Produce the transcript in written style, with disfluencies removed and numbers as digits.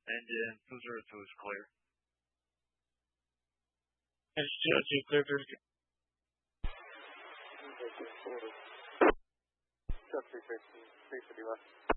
Engine 202 is clear. Engine 202 clear through. Truck 315, 350 left.